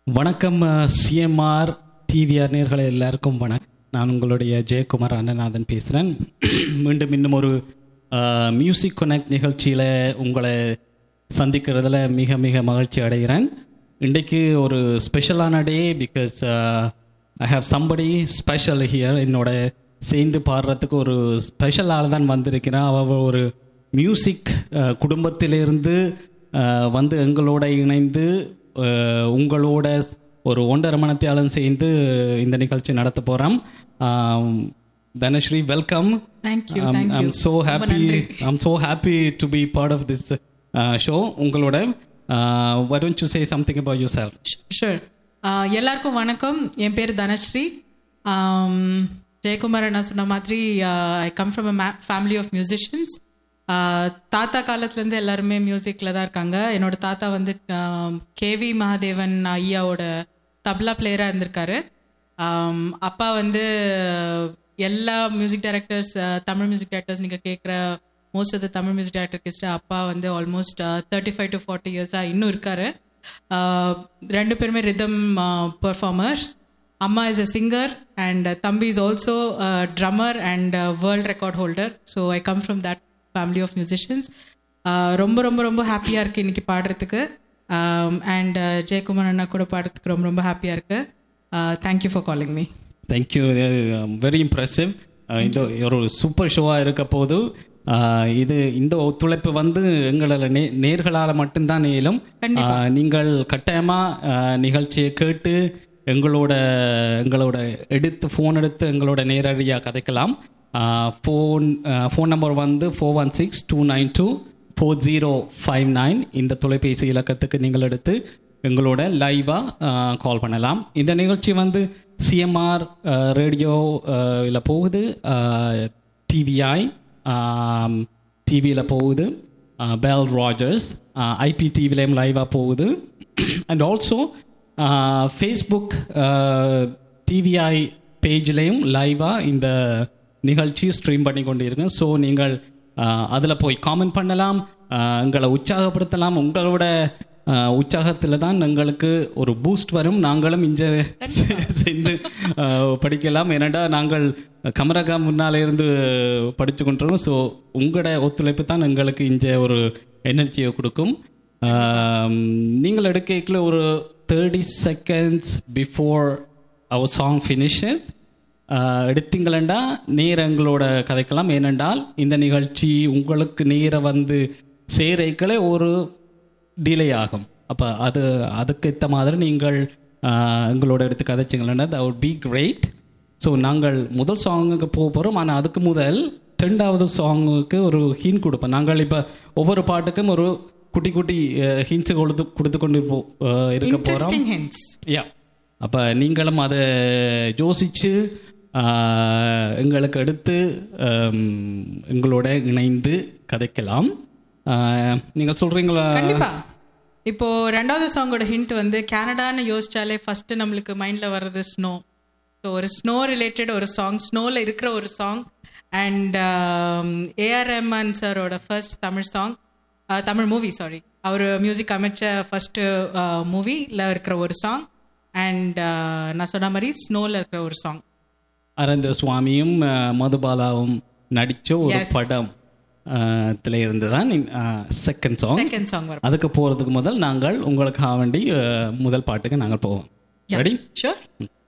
வணக்கம் CMR DVR நேயர்களே எல்லாருக்கும் வணக்கம். நான் உங்களுடைய ஜெயக்குமார் அண்ணநாதன் பேசுகிறேன். மீண்டும் இன்னும் ஒரு மியூசிக் கனெக்ட் நிகழ்ச்சியில் உங்களை சந்திக்கிறதுல மிக மிக மகிழ்ச்சி அடைகிறேன். இன்றைக்கு ஒரு ஸ்பெஷலான day because I have somebody special here. என்னோட சேர்ந்து பாடுறதுக்கு ஒரு ஸ்பெஷல் ஆள் தான் வந்திருக்கிறேன். அவள் ஒரு மியூசிக் குடும்பத்திலிருந்து வந்து எங்களோட இணைந்து உங்களோட ஒரு 1.5 மணித்தியாலும் சேர்ந்து இந்த நிகழ்ச்சி நடத்த போகிறோம். Dhanashree, welcome. Thank you. I'm so happy to be part of this show. உங்களோட why don't you say something about yourself? Sure. எல்லாருக்கும் வணக்கம். என் பேர் தனஸ்ரீ. ஜெயக்குமார் நான் சொன்ன மாதிரி I come from a family of musicians. தாத்தா காலத்துலேருந்து எல்லாருமே மியூசிக்கில் தான் இருக்காங்க. என்னோட தாத்தா வந்து கேவி மகாதேவன் ஐயாவோட தப்லா பிளேயராக இருந்திருக்காரு. அப்பா வந்து எல்லா music directors, Tamil music directors நீங்கள் கேட்குற most of the Tamil music டைரக்டர்ஸ்ட்டு அப்பா வந்து ஆல்மோஸ்ட் 35 to 40 இயர்ஸாக இன்னும் இருக்காரு. ரெண்டு பேருமே ரிதம் பெர்ஃபார்மர்ஸ். அம்மா இஸ் அ சிங்கர் அண்ட் தம்பி is also drummer and world record holder. So I come from that family of musicians. ரொம்ப ரொம்ப ரொம்ப ஹாப்பியாக இருக்குது இன்றைக்கி பாடுறதுக்கு. அண்ட் ஜெயக்குமார் அண்ணா கூட பாடுறதுக்கு ரொம்ப ரொம்ப ஹாப்பியாக இருக்குது. Thank you for calling me. Thank you, very impressive. இந்த ஒரு சூப்பர் ஷோவாக இருக்க போது இந்த ஒத்துழைப்பு வந்து எங்களோட நேர்களால் மட்டும்தான் இயலும். நீங்கள் கட்டாயமாக நிகழ்ச்சியை கேட்டு எங்களோட ஃபோன் எடுத்து எங்களோட நேரடியாக கதைக்கலாம். ஃபோன் நம்பர் வந்து 416-292-4059. இந்த தொலைபேசி இலக்கத்துக்கு நீங்கள் எடுத்து எங்களோட லைவாக கால் பண்ணலாம். இந்த நிகழ்ச்சி வந்து சிஎம்ஆர் ரேடியோ இதில் போகுது, டிவியில் போகுது, பெல் ராஜர்ஸ் IPTVலையும் லைவாக போகுது. அண்ட் ஆல்சோ ஃபேஸ்புக் டிவிஐ பேஜ்லேயும் லைவாக இந்த நிகழ்ச்சி ஸ்ட்ரீம் பண்ணி கொண்டு இருக்கு. ஸோ நீங்கள் அதில் போய் காமெண்ட் பண்ணலாம், எங்களை உற்சாகப்படுத்தலாம். உங்களோட உற்சாகத்தில் தான் எங்களுக்கு ஒரு பூஸ்ட் வரும். நாங்களும் இங்கே சேர்ந்து படிக்கலாம். ஏன்னாடா நாங்கள் கமரகா முன்னால் இருந்து படித்து கொண்டிருக்கோம். ஸோ உங்களோட ஒத்துழைப்பு தான் எங்களுக்கு இங்கே ஒரு எனர்ஜியை கொடுக்கும். நீங்கள் எடுக்கல ஒரு 30 seconds before our song finishes எடுத்தீங்களா நேரங்களோட கதைக்கலாம். ஏனென்றால் இந்த நிகழ்ச்சி உங்களுக்கு நேரம் வந்து சேரைக்களே ஒரு டிலே ஆகும். அப்போ அதுக்கு ஏற்ற மாதிரி நீங்கள் எங்களோட எடுத்து கதைச்சிங்களா that would be great. So நாங்கள் முதல் சாங்குக்கு போக போகிறோம். ஆனால் அதுக்கு முதல் 2வது சாங்குக்கு ஒரு ஹிண்ட் கொடுப்போம். நாங்கள் இப்போ ஒவ்வொரு பாட்டுக்கும் ஒரு குட்டி குட்டி ஹிண்ட்ஸு கொடுத்து கொண்டு இருக்க போகிறோம். யா, அப்போ நீங்களும் அதை யோசித்து எங்களுக்கு எடுத்து எங்களோட இணைந்து கதைக்கலாம். நீங்கள் சொல்கிறீங்களா? கண்டிப்பா. இப்போது 2வது சாங்கோட ஹிண்ட் வந்து கனடான்னு யோசிச்சாலே ஃபஸ்ட்டு நம்மளுக்கு மைண்டில் வர்றது ஸ்னோ. ஸோ ஒரு ஸ்னோ ரிலேட்டட் ஒரு சாங், ஸ்னோவில் இருக்கிற ஒரு சாங். அண்ட் ஏஆர் ரஹ்மான் சாரோட ஃபர்ஸ்ட் தமிழ் மூவி அவர் மியூசிக் அமைச்ச ஃபஸ்ட்டு மூவியில் இருக்கிற ஒரு சாங். அண்ட் நான் சொன்ன மாதிரி ஸ்னோவில் இருக்கிற ஒரு சாங். அரவிந்த் சுவாமியும் மதுபாலாவும் நடித்த ஒரு படம் இருந்து தான் செகண்ட் சாங். அதுக்கு போகிறதுக்கு முதல் நாங்கள் உங்களுக்கு வேண்டி முதல் பாட்டுக்கு நாங்கள் போவோம். ரெடி? ஷூர்.